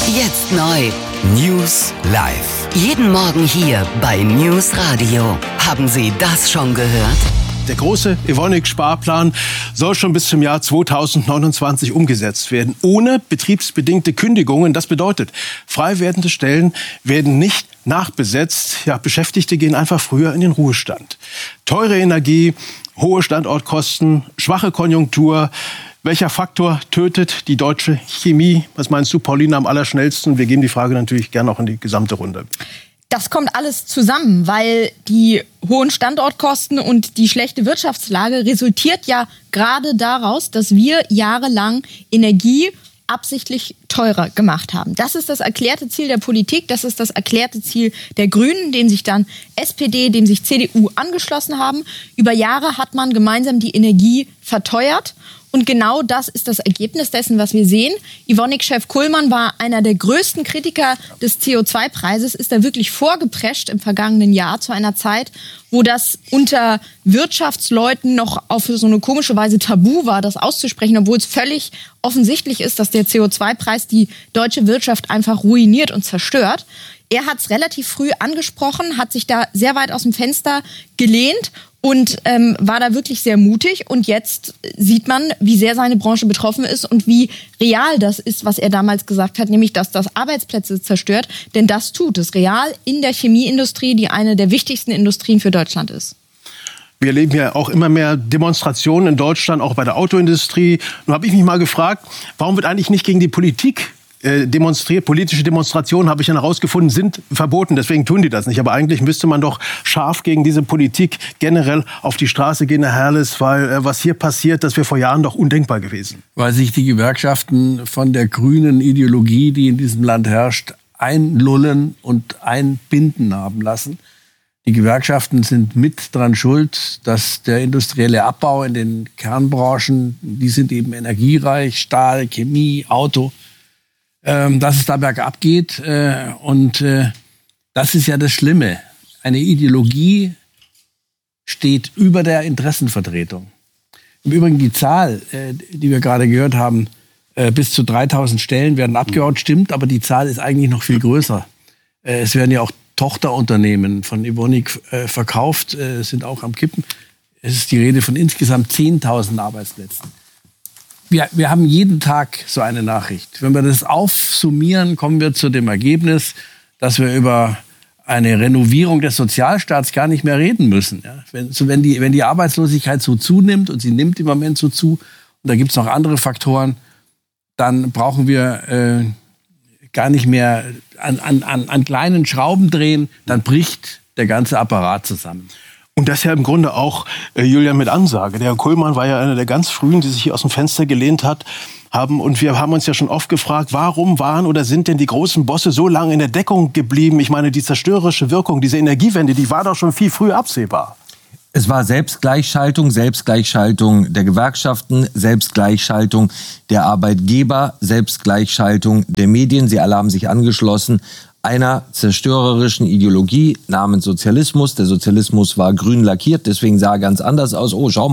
Jetzt neu. News live. Jeden Morgen hier bei News Radio. Haben Sie das schon gehört? Der große Evonik-Sparplan soll schon bis zum Jahr 2029 umgesetzt werden, ohne betriebsbedingte Kündigungen. Das bedeutet, frei werdende Stellen werden nicht nachbesetzt. Ja, Beschäftigte gehen einfach früher in den Ruhestand. Teure Energie, hohe Standortkosten, schwache Konjunktur. Welcher Faktor tötet die deutsche Chemie? Was meinst du, Pauline, am allerschnellsten? Wir geben die Frage natürlich gerne auch in die gesamte Runde. Das kommt alles zusammen, weil die hohen Standortkosten und die schlechte Wirtschaftslage resultiert ja gerade daraus, dass wir jahrelang Energie absichtlich teurer gemacht haben. Das ist das erklärte Ziel der Politik, das ist das erklärte Ziel der Grünen, dem sich dann SPD, dem sich CDU angeschlossen haben. Über Jahre hat man gemeinsam die Energie verteuert. Und genau das ist das Ergebnis dessen, was wir sehen. Evonik-Chef Kullmann war einer der größten Kritiker des CO2-Preises, ist da wirklich vorgeprescht im vergangenen Jahr zu einer Zeit, wo das unter Wirtschaftsleuten noch auf so eine komische Weise tabu war, das auszusprechen, obwohl es völlig offensichtlich ist, dass der CO2-Preis die deutsche Wirtschaft einfach ruiniert und zerstört. Er hat es relativ früh angesprochen, hat sich da sehr weit aus dem Fenster gelehnt und war da wirklich sehr mutig. Und jetzt sieht man, wie sehr seine Branche betroffen ist und wie real das ist, was er damals gesagt hat, nämlich, dass das Arbeitsplätze zerstört. Denn das tut es real in der Chemieindustrie, die eine der wichtigsten Industrien für Deutschland ist. Wir erleben ja auch immer mehr Demonstrationen in Deutschland, auch bei der Autoindustrie. Nun habe ich mich mal gefragt, warum wird eigentlich nicht gegen die Politik demonstriert? Politische Demonstrationen, habe ich dann herausgefunden, sind verboten. Deswegen tun die das nicht. Aber eigentlich müsste man doch scharf gegen diese Politik generell auf die Straße gehen, Herr Herles, weil was hier passiert, das wäre vor Jahren doch undenkbar gewesen. Weil sich die Gewerkschaften von der grünen Ideologie, die in diesem Land herrscht, einlullen und einbinden haben lassen. Die Gewerkschaften sind mit dran schuld, dass der industrielle Abbau in den Kernbranchen, die sind eben energiereich, Stahl, Chemie, Auto, dass es da bergab geht. Und das ist ja das Schlimme. Eine Ideologie steht über der Interessenvertretung. Im Übrigen die Zahl, die wir gerade gehört haben, bis zu 3000 Stellen werden abgebaut, stimmt, aber die Zahl ist eigentlich noch viel größer. Es werden ja auch Tochterunternehmen von Evonik verkauft, sind auch am Kippen. Es ist die Rede von insgesamt 10.000 Arbeitsplätzen. Wir haben jeden Tag so eine Nachricht. Wenn wir das aufsummieren, kommen wir zu dem Ergebnis, dass wir über eine Renovierung des Sozialstaats gar nicht mehr reden müssen. Ja? Wenn die Arbeitslosigkeit so zunimmt, und sie nimmt im Moment so zu, und da gibt es noch andere Faktoren, dann brauchen wir gar nicht mehr an kleinen Schrauben drehen, dann bricht der ganze Apparat zusammen. Und das ja im Grunde auch, Julian, mit Ansage. Der Herr Kullmann war ja einer der ganz Frühen, die sich hier aus dem Fenster gelehnt haben. Und wir haben uns ja schon oft gefragt, warum waren oder sind denn die großen Bosse so lange in der Deckung geblieben? Ich meine, die zerstörerische Wirkung, diese Energiewende, die war doch schon viel früher absehbar. Es war Selbstgleichschaltung der Gewerkschaften, Selbstgleichschaltung der Arbeitgeber, Selbstgleichschaltung der Medien. Sie alle haben sich angeschlossen einer zerstörerischen Ideologie namens Sozialismus. Der Sozialismus war grün lackiert, deswegen sah er ganz anders aus. Oh, schau mal.